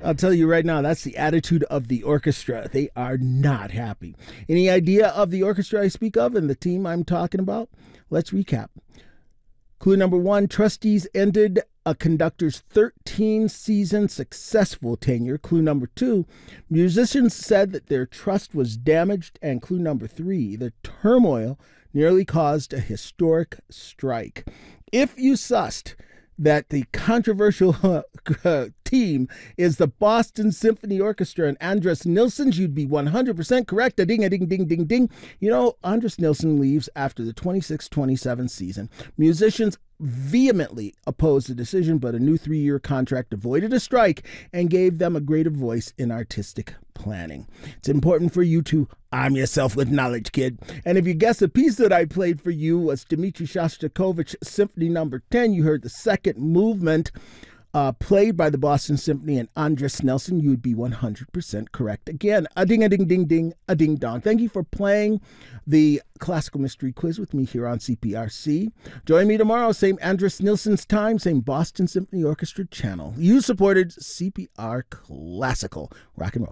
I'll tell you right now, that's the attitude of the orchestra. They are not happy. Any idea of the orchestra I speak of and the team I'm talking about? Let's recap. Clue number one, trustees ended a conductor's 13-season successful tenure. Clue number two, musicians said that their trust was damaged. And clue number three, the turmoil nearly caused a historic strike. If you sussed that the controversial team is the Boston Symphony Orchestra and Andris Nilsson, you'd be 100% correct. A ding, a ding, ding, ding, ding. You know, Andris Nilsson leaves after the 26-27 season. Musicians vehemently opposed the decision, but a new 3-year contract avoided a strike and gave them a greater voice in artistic planning. It's important for you to arm yourself with knowledge, kid. And if you guess the piece that I played for you was Dmitri Shostakovich Symphony Number 10, you heard the second movement played by the Boston Symphony and Andris Nilsson, you'd be 100% correct. Again, a ding, a ding, ding, ding, a ding dong. Thank you for playing the Classical Mystery Quiz with me here on CPRC. Join me tomorrow, same Andris Nilsson's time, same Boston Symphony Orchestra channel. You supported CPR Classical. Rock and roll.